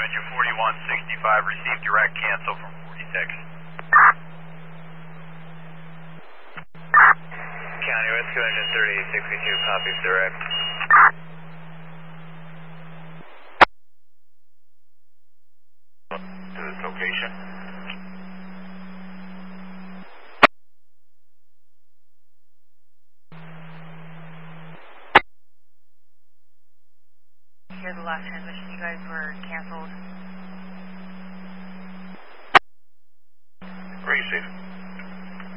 engine 4165, received direct cancel from 46. County Rescue engine 3862, copies direct. To this location. Here's the last transmission. You guys were canceled. Receive.